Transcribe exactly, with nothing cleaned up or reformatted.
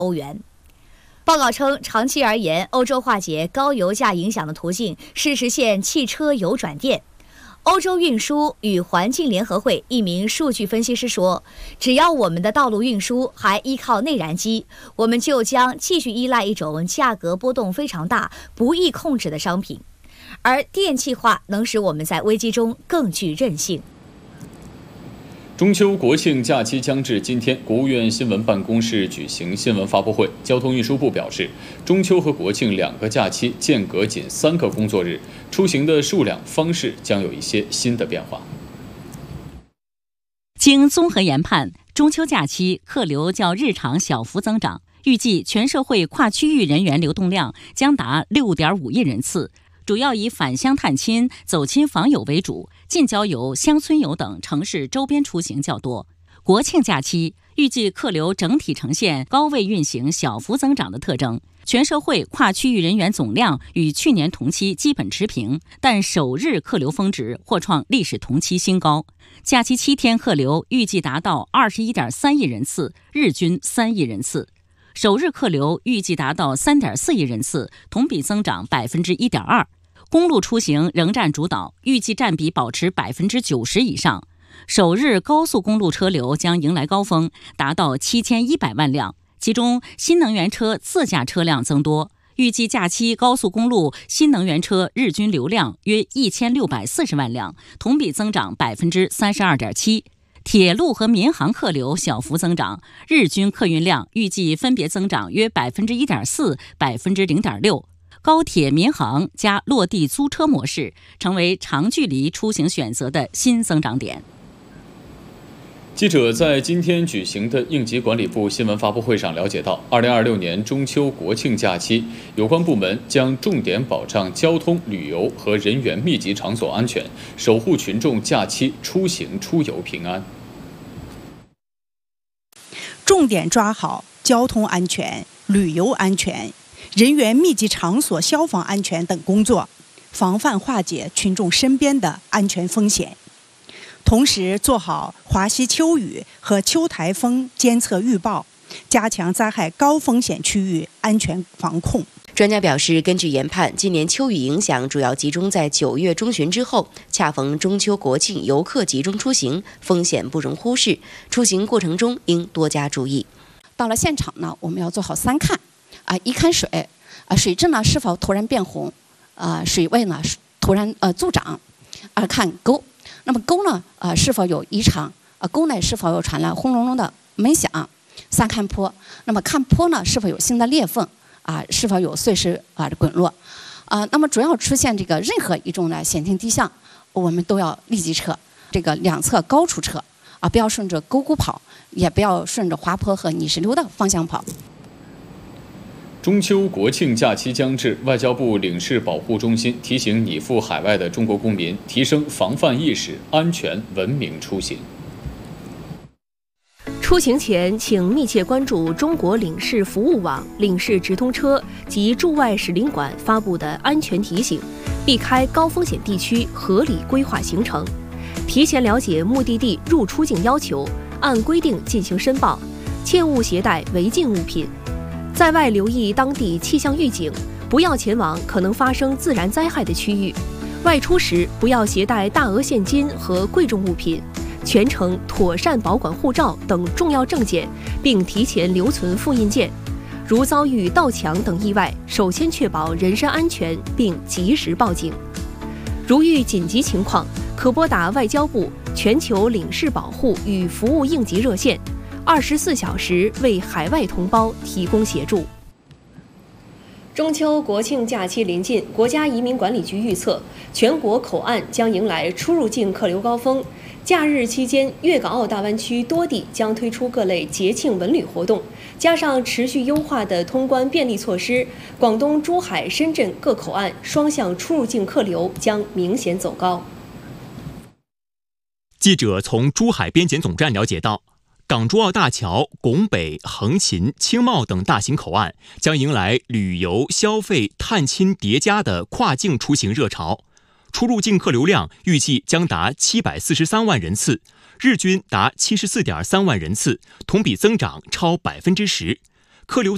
欧元。报告称，长期而言，欧洲化解高油价影响的途径是实现汽车油转电。欧洲运输与环境联合会一名数据分析师说，只要我们的道路运输还依靠内燃机，我们就将继续依赖一种价格波动非常大、不易控制的商品，而电气化能使我们在危机中更具韧性。 中秋国庆假期将至，今天国务院新闻办公室举行新闻发布会。交通运输部表示，中秋和国庆两个假期间隔仅三个工作日，出行的数量方式将有一些新的变化。 经综合研判，中秋假期客流较日常小幅增长，预计全社会跨区域人员流动量将达 六点五亿人次。主要以返乡探亲、走亲访友为主，近郊游、乡村游等城市周边出行较多。国庆假期预计客流整体呈现高位运行、小幅增长的特征，全社会跨区域人员总量与去年同期基本持平，但首日客流峰值或创历史同期新高。假期七天客流预计达到 二十一点三亿人次，日均三亿人次。首日客流预计达到 三点四亿人次，同比增长 百分之一点二。公路出行仍占主导，预计占比保持 百分之九十 以上。首日高速公路车流将迎来高峰，达到七千一百万辆，其中新能源车自驾车辆增多。预计假期高速公路新能源车日均流量约一千六百四十万辆，同比增长 百分之三十二点七。铁路和民航客流小幅增长，日均客运量预计分别增长约 百分之一点四、百分之零点六。高铁民航加落地租车模式成为长距离出行选择的新增长点。 记者在今天举行的应急管理部新闻发布会上了解到，二零二六年中秋国庆假期，有关部门将重点保障交通、旅游和人员密集场所安全，守护群众假期出行出游平安。 重点抓好交通安全、旅游安全、人员密集场所消防安全等工作，防范化解群众身边的安全风险。同时做好华西秋雨和秋台风监测预报，加强灾害高风险区域安全防控。 专家表示，根据研判，今年秋雨影响主要集中在九月中旬之后，恰逢中秋国庆游客集中出行，风险不容忽视。出行过程中应多加注意。 到了现场呢，我们要做好三看啊，一看水啊，水质呢是否突然变红，啊，水位呢突然呃骤涨，二看沟。那么沟呢，呃，是否有异常？啊，沟内是否有传来轰隆隆的闷响？三看坡，那么看坡呢，是否有新的裂缝？啊，是否有碎石啊滚落？啊，那么主要出现这个任何一种的险情迹象，我们都要立即撤。这个两侧高处撤，啊，不要顺着沟谷跑，也不要顺着滑坡和泥石流的方向跑。 中秋国庆假期将至，外交部领事保护中心提醒拟赴海外的中国公民提升防范意识，安全文明出行。 出行前，请密切关注中国领事服务网、领事直通车及驻外使领馆发布的安全提醒，避开高风险地区，合理规划行程。提前了解目的地入出境要求，按规定进行申报，切勿携带违禁物品。在外留意当地气象预警，不要前往可能发生自然灾害的区域。外出时不要携带大额现金和贵重物品，全程妥善保管护照等重要证件，并提前留存复印件。如遭遇盗抢等意外，首先确保人身安全，并及时报警。如遇紧急情况，可拨打外交部全球领事保护与服务应急热线，二十四小时为海外同胞提供协助。中秋国庆假期临近，国家移民管理局预测，全国口岸将迎来出入境客流高峰。假日期间，粤港澳大湾区多地将推出各类节庆文旅活动，加上持续优化的通关便利措施，广东、珠海、深圳各口岸双向出入境客流将明显走高。 记者从珠海边检总站了解到，港珠澳大桥、拱北、横琴、青茂等大型口岸将迎来旅游、消费、探亲叠加的跨境出行热潮，出入境客流量预计将达七百四十三万人次，日均达七十四点三万人次，同比增长超百分之十。客流